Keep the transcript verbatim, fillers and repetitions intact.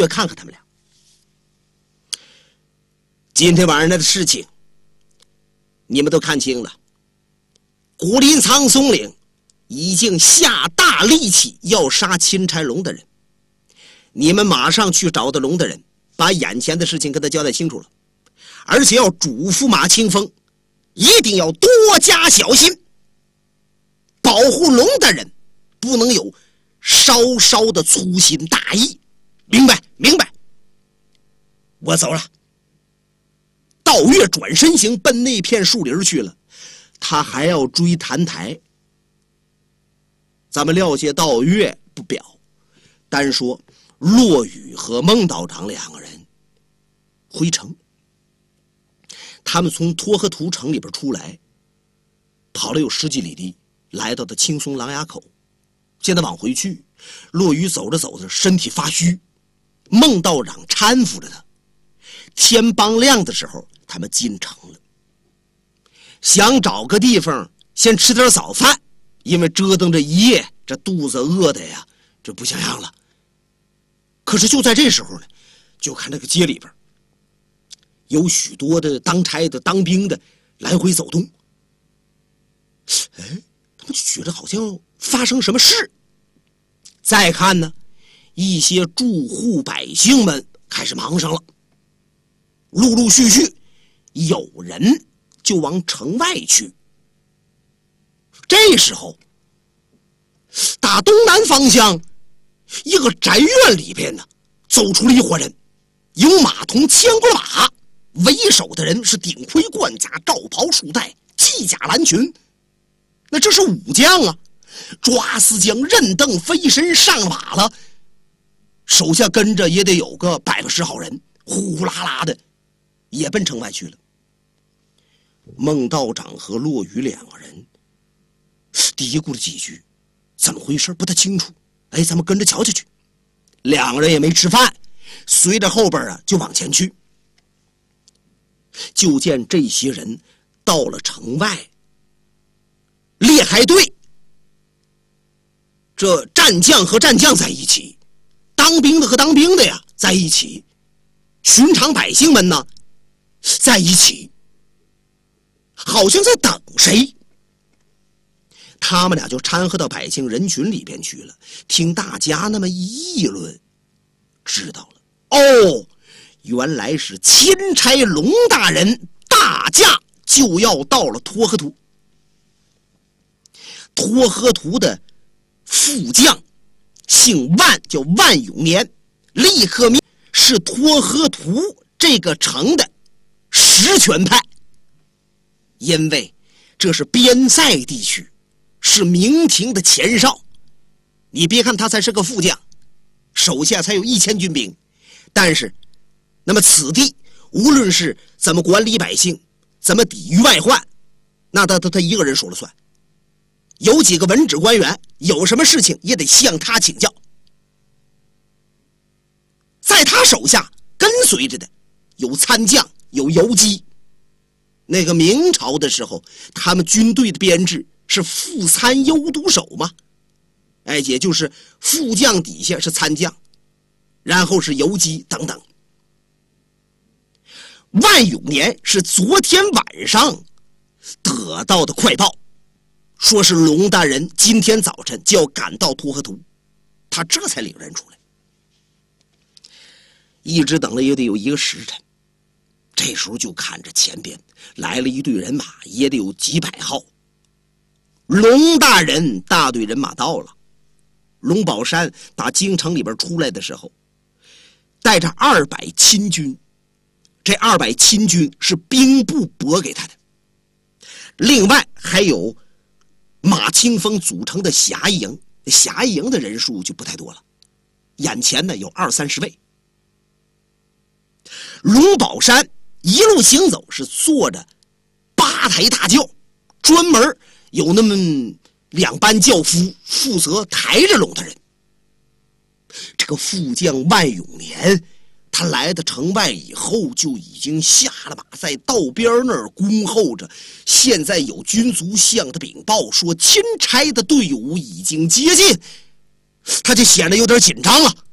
看看他们俩。今天晚上的事情你们都看清了，古林苍松岭已经下大力气要杀钦差龙的人，你们马上去找到龙的人，把眼前的事情跟他交代清楚了，而且要嘱咐马清风一定要多加小心，保护龙的人不能有稍稍的粗心大意，明白？明白。我走了。道月转身行奔那片树林去了，他还要追谭台。咱们廖谢道月不表，单说骆羽和孟道长两个人回城。他们从沱河图城里边出来，跑了有十几里地，来到的青松狼牙口。现在往回去，骆羽走着走着身体发虚，孟道长搀扶着他。天帮亮的时候，他们进城了，想找个地方先吃点早饭，因为折腾这一夜，这肚子饿的呀，这不像样了。可是就在这时候呢，就看这个街里边有许多的当差的、当兵的来回走动。哎，他们就觉得好像发生什么事。再看呢，一些住户百姓们开始忙上了，陆陆续续有人就往城外去。这时候打东南方向一个宅院里边呢，走出了一伙人，有马童牵过了马，为首的人是顶盔贯甲、罩袍束带、系甲蓝裙，那这是武将啊！抓死将任凳飞身上马了，手下跟着也得有个百八十号人，呼呼啦啦的也奔城外去了。孟道长和骆羽两个人嘀咕了几句，怎么回事不太清楚，哎，咱们跟着瞧瞧去。两个人也没吃饭，随着后边啊就往前去。就见这些人到了城外，列排队，这战将和战将在一起，当兵的和当兵的呀在一起，寻常百姓们呢在一起，好像在等谁。他们俩就掺和到百姓人群里边去了，听大家那么一议论，知道了，哦，原来是钦差龙大人大驾就要到了沱河图。沱河图的副将姓万，叫万永年，立刻是沱河图这个城的实权派，因为这是边塞地区，是明廷的前哨。你别看他才是个副将，手下才有一千军兵，但是那么此地无论是怎么管理百姓，怎么抵御外患，那他他他一个人说了算。有几个文职官员有什么事情也得向他请教。在他手下跟随着的有参将，有游击。那个明朝的时候，他们军队的编制是副参幽督守嘛，哎，也就是副将底下是参将，然后是游击等等。万永年是昨天晚上得到的快报，说是龙大人今天早晨就要赶到沱河图，他这才领人出来。一直等了也得有一个时辰，这时候就看着前边来了一队人马，也得有几百号。龙大人大队人马到了。龙宝山打京城里边出来的时候，带着二百亲军，这二百亲军是兵部拨给他的，另外还有马清风组成的侠义营，侠义营的人数就不太多了，眼前呢有二三十位。龙宝山一路行走是坐着八抬大轿，专门有那么两班轿夫负责抬着龙的人。这个副将万永年他来到城外以后就已经下了马，在道边那儿恭候着。现在有军卒向他禀报说钦差的队伍已经接近，他就显得有点紧张了。